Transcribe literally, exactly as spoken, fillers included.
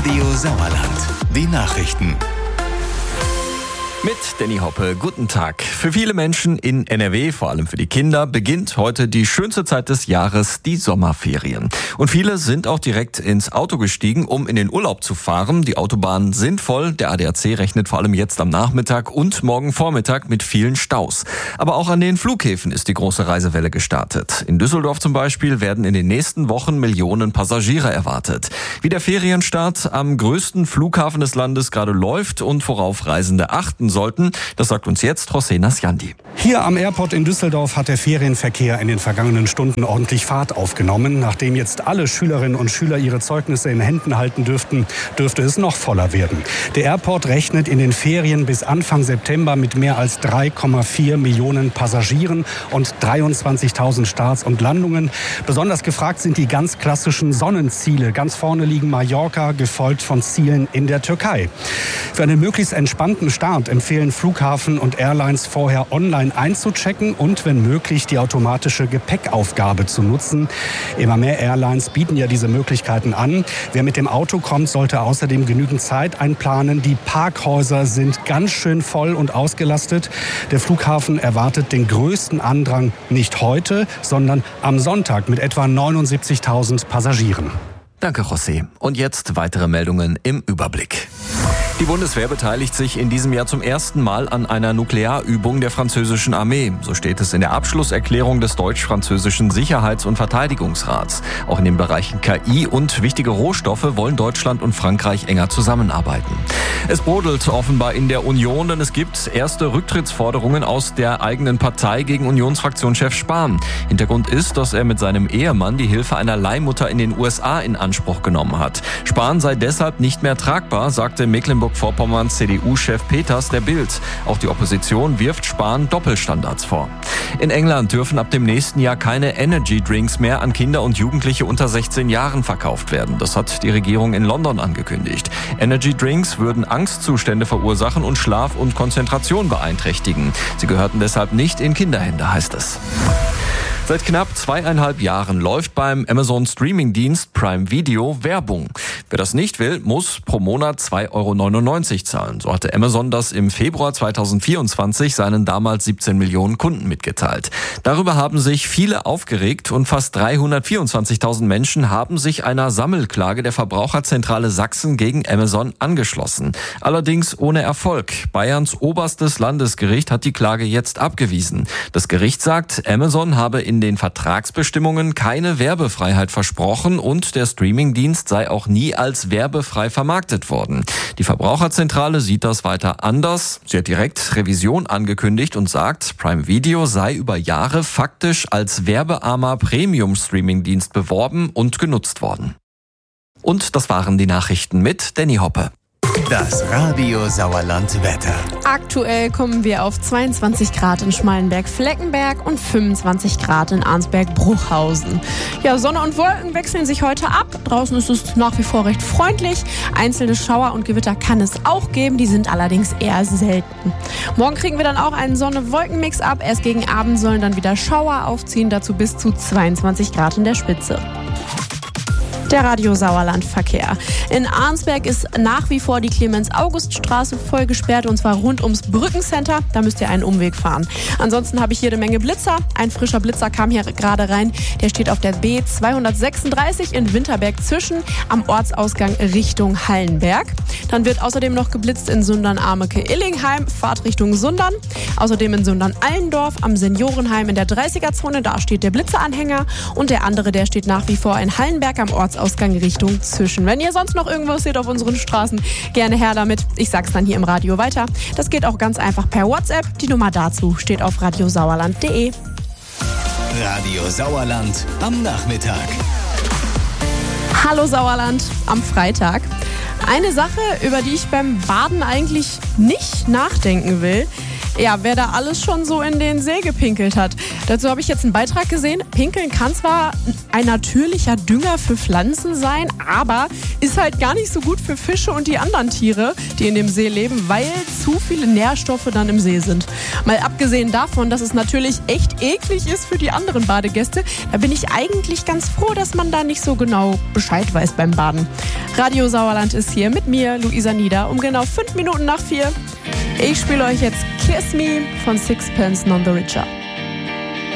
Radio Sauerland. Die Nachrichten. Mit Danny Hoppe, guten Tag. Für viele Menschen in N R W, vor allem für die Kinder, beginnt heute die schönste Zeit des Jahres, die Sommerferien. Und viele sind auch direkt ins Auto gestiegen, um in den Urlaub zu fahren. Die Autobahnen sind voll. Der A D A C rechnet vor allem jetzt am Nachmittag und morgen Vormittag mit vielen Staus. Aber auch an den Flughäfen ist die große Reisewelle gestartet. In Düsseldorf zum Beispiel werden in den nächsten Wochen Millionen Passagiere erwartet. Wie der Ferienstart am größten Flughafen des Landes gerade läuft und worauf Reisende achten sollten, das sagt uns jetzt José Nasjandi. Hier am Airport in Düsseldorf hat der Ferienverkehr in den vergangenen Stunden ordentlich Fahrt aufgenommen. Nachdem jetzt alle Schülerinnen und Schüler ihre Zeugnisse in Händen halten dürften, dürfte es noch voller werden. Der Airport rechnet in den Ferien bis Anfang September mit mehr als drei Komma vier Millionen Passagieren und dreiundzwanzigtausend Starts und Landungen. Besonders gefragt sind die ganz klassischen Sonnenziele. Ganz vorne liegen Mallorca, gefolgt von Zielen in der Türkei. Für einen möglichst entspannten Start empfehlen Flughafen und Airlines vorher online einzuchecken und wenn möglich die automatische Gepäckaufgabe zu nutzen. Immer mehr Airlines bieten ja diese Möglichkeiten an. Wer mit dem Auto kommt, sollte außerdem genügend Zeit einplanen. Die Parkhäuser sind ganz schön voll und ausgelastet. Der Flughafen erwartet den größten Andrang nicht heute, sondern am Sonntag mit etwa neunundsiebzigtausend Passagieren. Danke, José. Und jetzt weitere Meldungen im Überblick. Die Bundeswehr beteiligt sich in diesem Jahr zum ersten Mal an einer Nuklearübung der französischen Armee. So steht es in der Abschlusserklärung des deutsch-französischen Sicherheits- und Verteidigungsrats. Auch in den Bereichen K I und wichtige Rohstoffe wollen Deutschland und Frankreich enger zusammenarbeiten. Es brodelt offenbar in der Union, denn es gibt erste Rücktrittsforderungen aus der eigenen Partei gegen Unionsfraktionschef Spahn. Hintergrund ist, dass er mit seinem Ehemann die Hilfe einer Leihmutter in den U S A in Anspruch genommen hat. Spahn sei deshalb nicht mehr tragbar, sagte Mecklenburg-Vorpommerns C D U-Chef Peters der Bild. Auch die Opposition wirft Spahn Doppelstandards vor. In England dürfen ab dem nächsten Jahr keine Energy-Drinks mehr an Kinder und Jugendliche unter sechzehn Jahren verkauft werden. Das hat die Regierung in London angekündigt. Energy-Drinks würden Angstzustände verursachen und Schlaf und Konzentration beeinträchtigen. Sie gehörten deshalb nicht in Kinderhände, heißt es. Seit knapp zweieinhalb Jahren läuft beim Amazon-Streaming-Dienst Prime Video Werbung. Wer das nicht will, muss pro Monat zwei Euro neunundneunzig zahlen. So hatte Amazon das im Februar zweitausendvierundzwanzig seinen damals siebzehn Millionen Kunden mitgeteilt. Darüber haben sich viele aufgeregt und fast dreihundertvierundzwanzigtausend Menschen haben sich einer Sammelklage der Verbraucherzentrale Sachsen gegen Amazon angeschlossen. Allerdings ohne Erfolg. Bayerns oberstes Landesgericht hat die Klage jetzt abgewiesen. Das Gericht sagt, Amazon habe in den Vertragsbestimmungen keine Werbefreiheit versprochen und der Streamingdienst sei auch nie als werbefrei vermarktet worden. Die Verbraucherzentrale sieht das weiter anders. Sie hat direkt Revision angekündigt und sagt, Prime Video sei über Jahre faktisch als werbearmer Premium-Streamingdienst beworben und genutzt worden. Und das waren die Nachrichten mit Danny Hoppe. Das Radio Sauerland Wetter. Aktuell kommen wir auf zweiundzwanzig Grad in Schmallenberg-Fleckenberg und fünfundzwanzig Grad in Arnsberg-Bruchhausen. Ja, Sonne und Wolken wechseln sich heute ab. Draußen ist es nach wie vor recht freundlich. Einzelne Schauer und Gewitter kann es auch geben, die sind allerdings eher selten. Morgen kriegen wir dann auch einen Sonne-Wolken-Mix ab. Erst gegen Abend sollen dann wieder Schauer aufziehen, dazu bis zu zweiundzwanzig Grad in der Spitze. Der Radio Sauerland Verkehr. In Arnsberg ist nach wie vor die Clemens-August-Straße voll gesperrt und zwar rund ums Brückencenter. Da müsst ihr einen Umweg fahren. Ansonsten habe ich jede Menge Blitzer. Ein frischer Blitzer kam hier gerade rein. Der steht auf der B zweihundertsechsunddreißig in Winterberg-Zwischen am Ortsausgang Richtung Hallenberg. Dann wird außerdem noch geblitzt in Sundern-Ameke-Illingheim, Fahrt Richtung Sundern. Außerdem in Sundern-Allendorf am Seniorenheim in der dreißiger-Zone. Da steht der Blitzeranhänger und der andere, der steht nach wie vor in Hallenberg am Ortsausgang Richtung Zwischen. Wenn ihr sonst noch irgendwas seht auf unseren Straßen, gerne her damit. Ich sag's dann hier im Radio weiter. Das geht auch ganz einfach per WhatsApp. Die Nummer dazu steht auf radiosauerland punkt de. Radio Sauerland am Nachmittag. Hallo Sauerland am Freitag. Eine Sache, über die ich beim Baden eigentlich nicht nachdenken will. Ja, wer da alles schon so in den See gepinkelt hat. Dazu habe ich jetzt einen Beitrag gesehen. Pinkeln kann zwar ein natürlicher Dünger für Pflanzen sein, aber ist halt gar nicht so gut für Fische und die anderen Tiere, die in dem See leben, weil zu viele Nährstoffe dann im See sind. Mal abgesehen davon, dass es natürlich echt eklig ist für die anderen Badegäste, da bin ich eigentlich ganz froh, dass man da nicht so genau Bescheid weiß beim Baden. Radio Sauerland ist hier mit mir, Luisa Nieder, um genau fünf Minuten nach vier. Ich spiele euch jetzt Kiss Me von Sixpence None the Richer.